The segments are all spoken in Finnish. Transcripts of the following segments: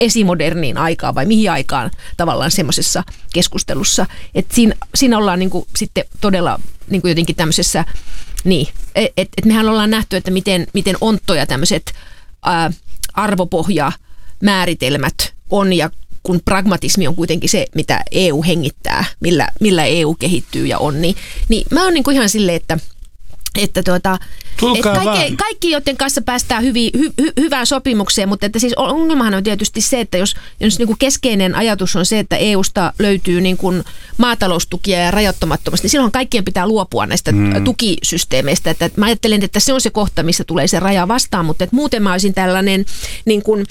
esimoderniin aikaan vai mihin aikaan tavallaan semmoisessa keskustelussa. Että siinä ollaan niin kuin sitten todella niin kuin jotenkin tämmöisessä, niin, että mehän ollaan nähty, että miten onttoja tämmöiset arvopohjamääritelmät on ja kun pragmatismi on kuitenkin se, mitä EU hengittää, millä EU kehittyy ja on, niin mä oon niin kuin ihan silleen, että kaikki, joiden kanssa päästään hyvään sopimukseen, mutta että siis ongelmahan on tietysti se, että jos niin kuin keskeinen ajatus on se, että EUsta löytyy niin kuin maataloustukia ja rajoittamattomasti, niin silloin kaikkien pitää luopua näistä tukisysteemeistä. Että mä ajattelen, että se on se kohta, missä tulee se raja vastaan, mutta että muuten mä olisin tällainen niin kuin,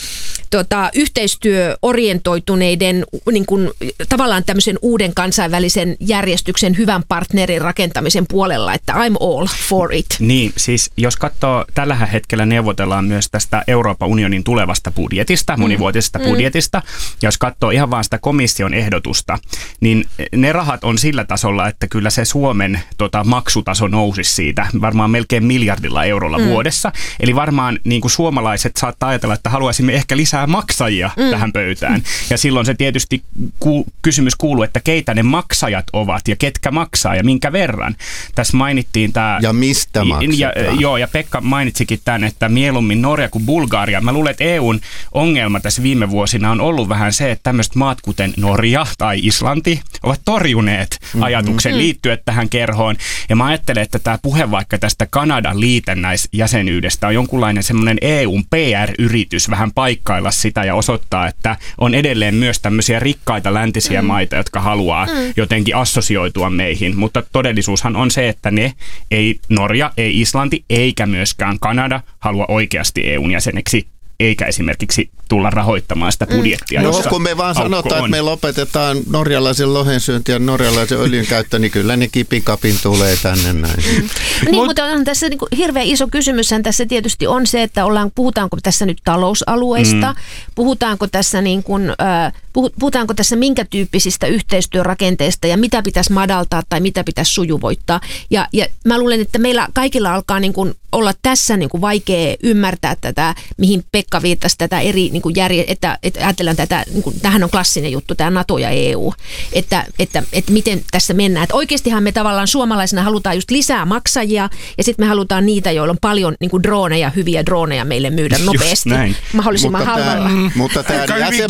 yhteistyöorientoituneiden niin kuin, tavallaan tämmöisen uuden kansainvälisen järjestyksen hyvän partnerin rakentamisen puolella, että I'm all for it. Niin, siis jos katsoo, tällä hetkellä neuvotellaan myös tästä Euroopan unionin tulevasta budjetista, monivuotisesta budjetista, ja jos katsoo ihan vaan sitä komission ehdotusta, niin ne rahat on sillä tasolla, että kyllä se Suomen maksutaso nousisi siitä varmaan melkein miljardilla eurolla vuodessa. Eli varmaan niin kuin suomalaiset saattaa ajatella, että haluaisimme ehkä lisää maksajia tähän pöytään. Ja silloin se tietysti kysymys kuuluu, että keitä ne maksajat ovat ja ketkä maksaa ja minkä verran. Tässä mainittiin tämä... Ja mistä maksetaan? Ja Pekka mainitsikin tämän, että mieluummin Norja kuin Bulgaria. Mä luulen, että EUn ongelma tässä viime vuosina on ollut vähän se, että tämmöiset maat kuten Norja tai Islanti ovat torjuneet ajatuksen liittyä tähän kerhoon. Ja mä ajattelen, että tämä puhe vaikka tästä Kanadan liitännäisjäsenyydestä on jonkunlainen semmoinen EUn PR-yritys vähän paikkailla sitä ja osoittaa, että on edelleen myös tämmöisiä rikkaita läntisiä maita, jotka haluaa jotenkin assosioitua meihin. Mutta todellisuushan on se, että ei Norja, ei Islanti, eikä myöskään Kanada halua oikeasti EUn jäseneksi, eikä esimerkiksi tulla rahoittamaan sitä budjettia. No kun me vaan sanotaan, että me lopetetaan norjalaisen lohensyönti ja norjalaisen öljyn käyttö, niin kyllä ne kipikapin tulee tänne näin. Niin, mutta on tässä niin kuin hirveän iso kysymyshän tässä tietysti on se, että puhutaanko tässä nyt talousalueista, puhutaanko tässä niin kuin, puhutaanko tässä minkä tyyppisistä yhteistyörakenteista ja mitä pitäisi madaltaa tai mitä pitäisi sujuvoittaa. Ja mä luulen, että meillä kaikilla alkaa niin kuin olla tässä niin kuin vaikea ymmärtää tätä, mihin Pekka viittasi, tätä eri niin kuin että ajatellaan tätä, niin kuin, tämähän on klassinen juttu, tämä NATO ja EU, että miten tässä mennään. Että oikeastihan me tavallaan suomalaisina halutaan just lisää maksajia ja sitten me halutaan niitä, joilla on paljon niin kuin droneja, hyviä droneja meille myydä nopeasti, mahdollisimman halvalla. Mutta tämä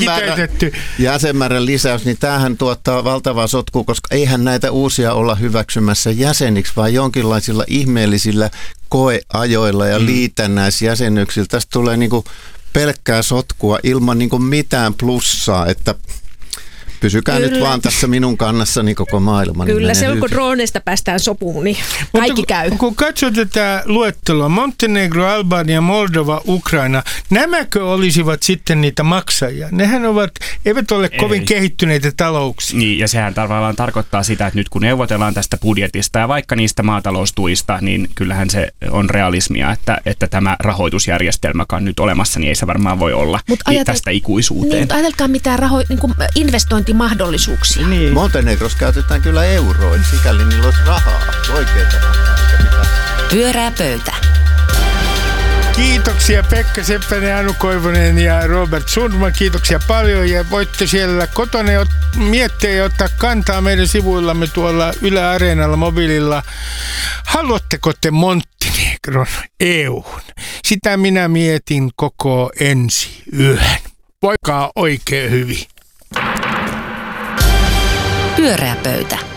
jäsenmäärän lisäys, niin tämähän tuottaa valtavaa sotkua, koska eihän näitä uusia olla hyväksymässä jäseniksi, vaan jonkinlaisilla ihmeellisillä koeajoilla ja liitännäisjäsenyksillä. Tästä tulee niinku pelkkää sotkua ilman niinku mitään plussaa, että pysykää nyt vaan tässä minun kannassani koko maailma. Kyllä, se on kun droneista päästään sopuun, niin kaikki käy. Kun katsoo tätä luettelua, Montenegro, Albania, Moldova, Ukraina, nämäkö olisivat sitten niitä maksajia? Nehän eivät ole kovin kehittyneitä talouksia. Niin, ja sehän tavallaan tarkoittaa sitä, että nyt kun neuvotellaan tästä budjetista ja vaikka niistä maataloustuista, niin kyllähän se on realismia, että tämä rahoitusjärjestelmäkaan nyt olemassa, niin ei se varmaan voi olla tästä ikuisuuteen. Niin, mutta ajatelkaa mitään niin investointimahdollisuuksia. Niin. Montenegrossa käytetään kyllä euroa, sikäli niillä olisi rahaa, oikeita rahaa. Pyörää pöytä. Kiitoksia Pekka Seppänen, Anu Koivunen ja Robert Sundman. Kiitoksia paljon ja voitte siellä kotona miettiä ja ottaa kantaa meidän sivuillamme tuolla Yle Areenalla mobiililla. Haluatteko te Montenegron EU:hun? Sitä minä mietin koko ensi yön. Voikaa oikein hyvin. Pyöreä pöytä.